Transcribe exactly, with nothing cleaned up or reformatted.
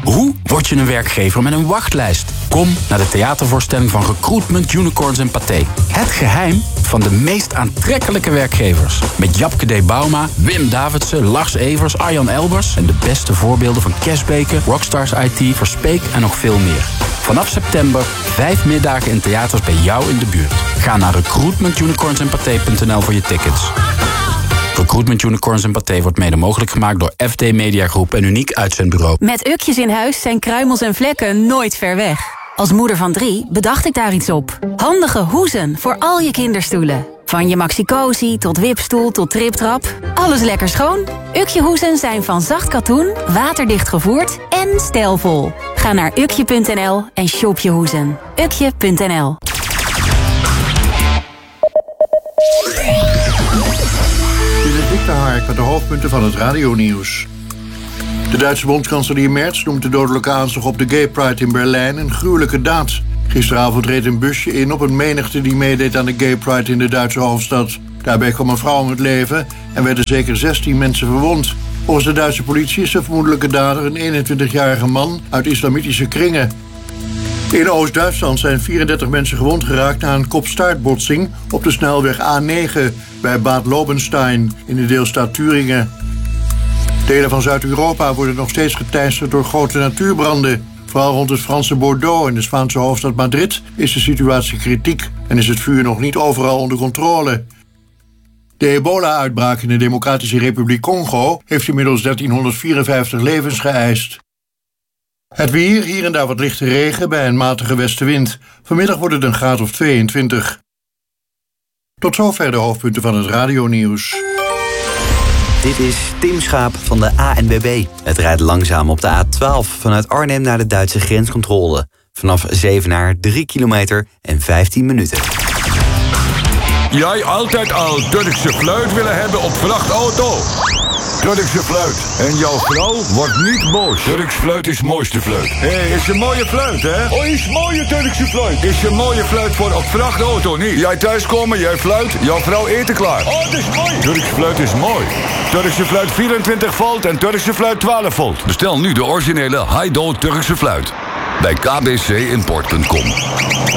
Hoe word je een werkgever met een wachtlijst? Kom naar de theatervoorstelling van Recruitment, Unicorns en Pathé. Het geheim van de meest aantrekkelijke werkgevers. Met Japke D. Bauma, Wim Davidsen, Lars Evers, Arjan Elbers... en de beste voorbeelden van Cashbeke, Rockstars I T, Verspeek en nog veel meer. Vanaf september vijf middagen in theaters bij jou in de buurt. Ga naar recruitment unicorns en pathé punt n l voor je tickets. Recruitment Unicorns en Pathé wordt mede mogelijk gemaakt door F D Media Groep en Uniek Uitzendbureau. Met Ukjes in huis zijn kruimels en vlekken nooit ver weg. Als moeder van drie bedacht ik daar iets op. Handige hoezen voor al je kinderstoelen. Van je Maxi-Cosi tot wipstoel tot triptrap. Alles lekker schoon. Ukje hoezen zijn van zacht katoen, waterdicht gevoerd en stijlvol. Ga naar ukje punt n l en shop je hoezen. ukje punt n l. Dit is Dick de Hark met de hoofdpunten van het radionieuws. De Duitse bondskanselier Merz noemt de dodelijke aanslag op de Gay Pride in Berlijn een gruwelijke daad. Gisteravond reed een busje in op een menigte die meedeed aan de Gay Pride in de Duitse hoofdstad. Daarbij kwam een vrouw om het leven en werden zeker zestien mensen verwond. Volgens de Duitse politie is de vermoedelijke dader een eenentwintigjarige man uit islamitische kringen. In Oost-Duitsland zijn vierendertig mensen gewond geraakt na een kopstaartbotsing op de snelweg A negen bij Bad Lobenstein in de deelstaat Thüringen. Delen van Zuid-Europa worden nog steeds geteisterd door grote natuurbranden. Vooral rond het Franse Bordeaux en de Spaanse hoofdstad Madrid is de situatie kritiek en is het vuur nog niet overal onder controle. De ebola-uitbraak in de Democratische Republiek Congo heeft inmiddels dertienhonderdvierenvijftig levens geëist. Het weer, hier en daar wat lichte regen bij een matige westenwind. Vanmiddag wordt het een graad of tweeëntwintig. Tot zover de hoofdpunten van het radionieuws. Dit is Tim Schaap van de A N W B. Het rijdt langzaam op de A twaalf vanuit Arnhem naar de Duitse grenscontrole. Vanaf Zevenaar drie kilometer en vijftien minuten. Jij altijd al Turkse fluit willen hebben op vrachtauto? Turkse fluit. En jouw vrouw wordt niet boos. Turks fluit is mooiste fluit. Hé, hey, is een mooie fluit, hè? Oh, is mooie Turkse fluit. Is een mooie fluit voor op vrachtauto, niet? Jij thuiskomen, jij fluit, jouw vrouw eten klaar. Oh, dat is mooi. Turks fluit is mooi. Turkse fluit vierentwintig volt en Turkse fluit twaalf volt. Bestel nu de originele Haido Turkse fluit. Bij k b c import punt com.